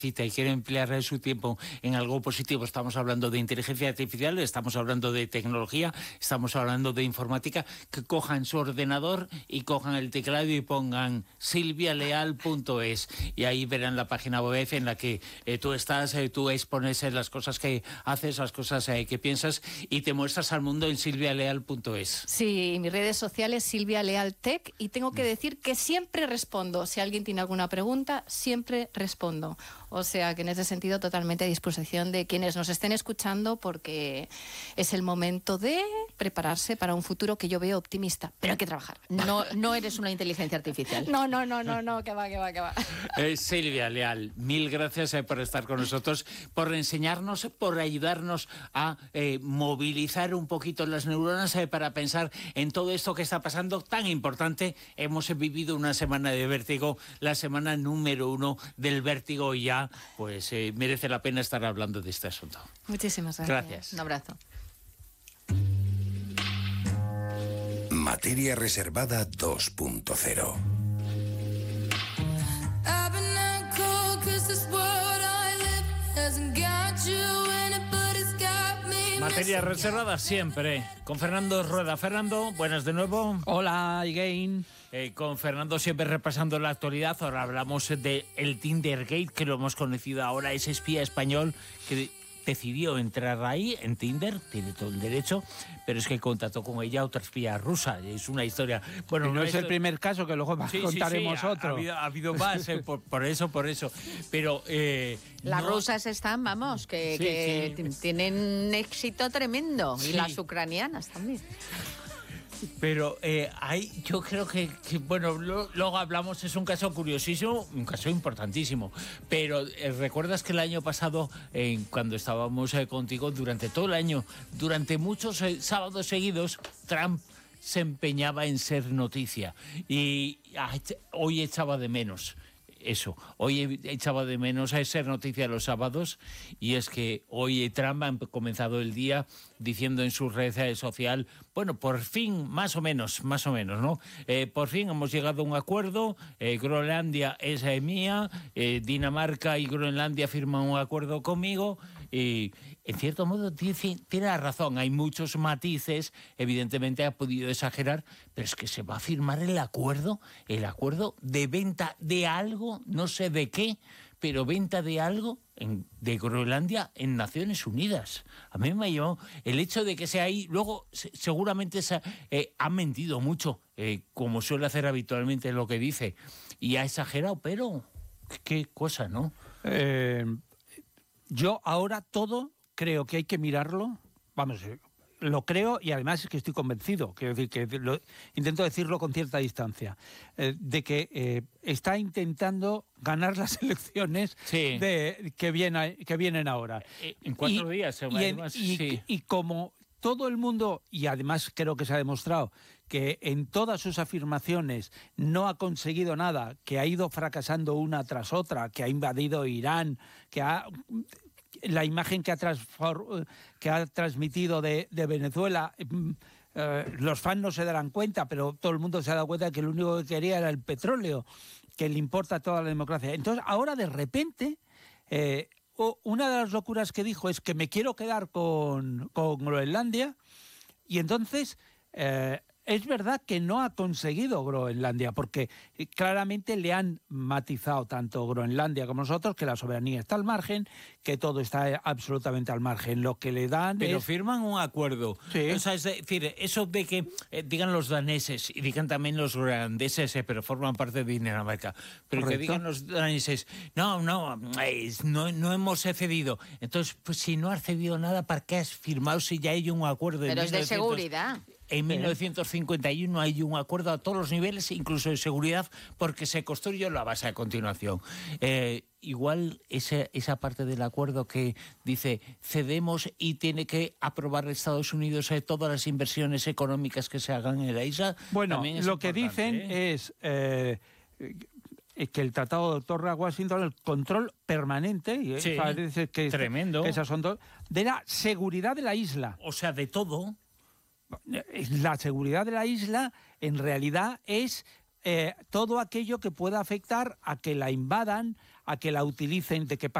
y quiere emplear su tiempo en algo positivo. Estamos hablando de inteligencia artificial, estamos hablando de tecnología, estamos hablando de informática, que cojan su ordenador y cojan el teclado y pongan silvialeal.es y ahí verán la página web en la que tú estás, tú expones las cosas que haces, las cosas que piensas y te muestras al mundo en silvialeal.es. Sí, mis redes sociales Silvia Leal Tech, y tengo que decir que siempre respondo. Si alguien tiene alguna pregunta, siempre respondo. O sea que en ese sentido totalmente a disposición de quienes nos estén escuchando, porque es el momento de prepararse para un futuro que yo veo optimista, pero hay que trabajar. No eres una inteligencia artificial. No, que va. Silvia Leal, mil gracias por estar con nosotros, por enseñarnos, por ayudarnos a movilizar un poquito las neuronas para pensar en todo esto que está pasando tan importante. Hemos vivido una semana de vértigo, la semana número 1 del vértigo, y ya pues merece la pena estar hablando de este asunto. Muchísimas gracias. Un abrazo. Materia reservada 2.0. Materia reservada siempre con Fernando Rueda. Fernando, buenas de nuevo. Hola, again. Con Fernando siempre repasando la actualidad. Ahora hablamos de el Tindergate, que lo hemos conocido ahora, ese espía español que decidió entrar ahí en Tinder, tiene todo el derecho, pero es que contactó con ella otra espía rusa. Es una historia... Bueno, y no es el primer caso, que luego contaremos otro. Ha habido más, por eso. Pero... las rusas están, vamos, que tienen éxito tremendo. Sí. Y las ucranianas también. Pero yo creo que bueno, luego hablamos, es un caso curiosísimo, un caso importantísimo. Pero ¿recuerdas que el año pasado, cuando estábamos contigo, durante todo el año, durante muchos sábados seguidos, Trump se empeñaba en ser noticia? Y hoy echaba de menos eso. Hoy echaba de menos a ser noticia los sábados, y es que hoy Trump ha comenzado el día diciendo en su red social, bueno, por fin, más o menos, ¿no? Por fin hemos llegado a un acuerdo, Groenlandia es mía, Dinamarca y Groenlandia firman un acuerdo conmigo, y en cierto modo tiene razón, hay muchos matices, evidentemente ha podido exagerar, pero es que se va a firmar el acuerdo de venta de algo, no sé de qué, pero venta de algo de Groenlandia en Naciones Unidas. A mí me llamó el hecho de que sea ahí. Luego seguramente ha mentido mucho, como suele hacer habitualmente lo que dice, y ha exagerado, pero qué cosa, ¿no? Yo ahora todo creo que hay que mirarlo, vamos, lo creo, y además es que estoy convencido, quiero decir que intento decirlo con cierta distancia, de que está intentando ganar las elecciones que vienen ahora. En 4 días. Y como todo el mundo, y además creo que se ha demostrado que en todas sus afirmaciones no ha conseguido nada, que ha ido fracasando una tras otra, que ha invadido Irán, la imagen que ha transmitido de Venezuela, los fans no se darán cuenta, pero todo el mundo se ha dado cuenta de que lo único que quería era el petróleo, que le importa toda la democracia. Entonces, ahora de repente, una de las locuras que dijo es que me quiero quedar con Groenlandia, y entonces... es verdad que no ha conseguido Groenlandia, porque claramente le han matizado tanto Groenlandia como nosotros que la soberanía está al margen, que todo está absolutamente al margen. Lo que le dan Pero firman un acuerdo. Sí. O sea, es decir, eso de que digan los daneses y digan también los groenlandeses, pero forman parte de Dinamarca, pero Correcto. que digan los daneses, no hemos cedido. Entonces, pues si no has cedido nada, ¿para qué has firmado si ya hay un acuerdo? Pero es de seguridad. En 1951 hay un acuerdo a todos los niveles, incluso de seguridad, porque se construyó la base a continuación. Igual esa parte del acuerdo que dice cedemos y tiene que aprobar Estados Unidos todas las inversiones económicas que se hagan en la isla. Bueno, lo que dicen es que el Tratado de Torre-Washington, el control permanente, parece que tremendo, que esas son de la seguridad de la isla. O sea, de todo. La seguridad de la isla en realidad es todo aquello que pueda afectar a que la invadan, a que la utilicen, de que